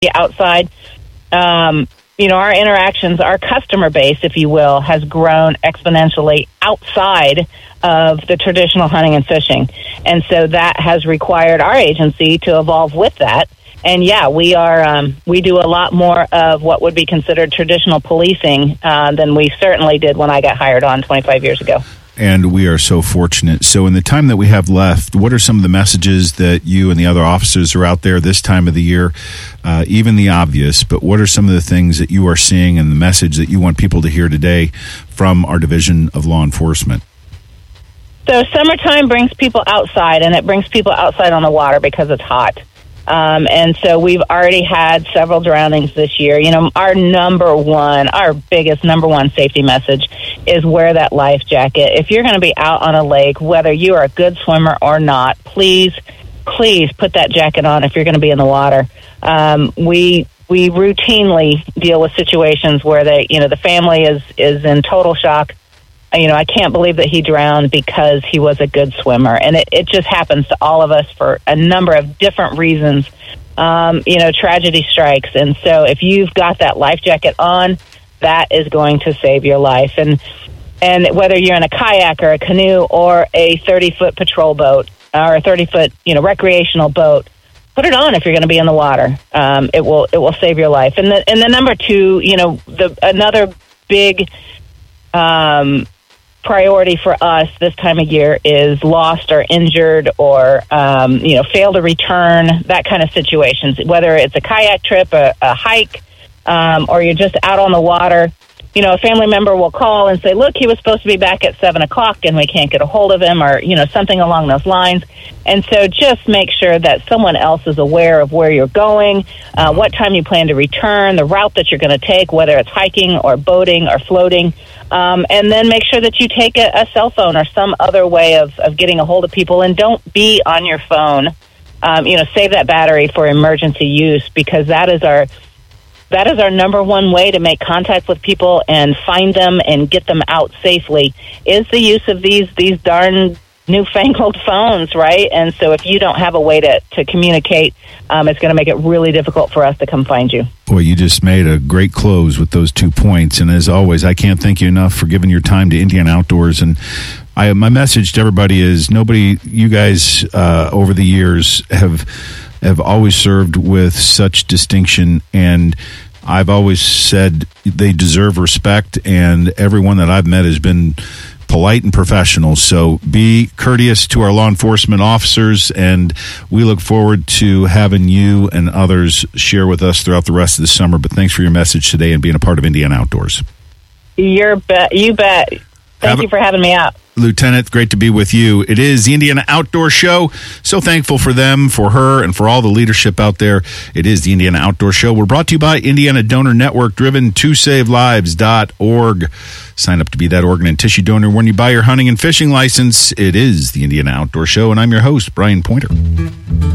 outside. Our interactions, our customer base, if you will, has grown exponentially outside of the traditional hunting and fishing. And so that has required our agency to evolve with that. And we do a lot more of what would be considered traditional policing than we certainly did when I got hired on 25 years ago. And we are so fortunate. So in the time that we have left, what are some of the messages that you and the other officers are out there this time of the year? Even the obvious, but what are some of the things that you are seeing and the message that you want people to hear today from our Division of Law Enforcement? So summertime brings people outside, and it brings people outside on the water because it's hot. And so we've already had several drownings this year. Our biggest number one safety message is wear that life jacket. If you're going to be out on a lake, whether you are a good swimmer or not, please put that jacket on if you're going to be in the water. We routinely deal with situations where the family is in total shock. I can't believe that he drowned because he was a good swimmer. And it just happens to all of us for a number of different reasons. Tragedy strikes. And so if you've got that life jacket on, that is going to save your life. And whether you're in a kayak or a canoe or a 30-foot patrol boat or a 30-foot, recreational boat, put it on if you're going to be in the water. It will save your life. And the number two, another big priority for us this time of year is lost or injured or fail to return, that kind of situations. Whether it's a kayak trip, a hike, or you're just out on the water, a family member will call and say, look, he was supposed to be back at 7 o'clock and we can't get a hold of him, or something along those lines. And so just make sure that someone else is aware of where you're going, what time you plan to return, the route that you're going to take, whether it's hiking or boating or floating. And then make sure that you take a cell phone or some other way of getting a hold of people, and don't be on your phone. Save that battery for emergency use, because that is our number one way to make contact with people and find them and get them out safely, is the use of these darn newfangled phones, right? And so if you don't have a way to communicate, it's going to make it really difficult for us to come find you. Boy, you just made a great close with those 2 points. And as always, I can't thank you enough for giving your time to Indiana Outdoors. And my message to everybody is, you guys over the years have always served with such distinction, and I've always said they deserve respect, and everyone that I've met has been polite and professional. So be courteous to our law enforcement officers, and we look forward to having you and others share with us throughout the rest of the summer. But thanks for your message today and being a part of Indiana Outdoors. You bet. Thank you for having me out. Lieutenant, great to be with you. It is the Indiana Outdoor Show. So thankful for them, for her, and for all the leadership out there. It is the Indiana Outdoor Show. We're brought to you by Indiana Donor Network, driven to savelives.org. Sign up to be that organ and tissue donor when you buy your hunting and fishing license. It is the Indiana Outdoor Show, and I'm your host, Brian Pointer.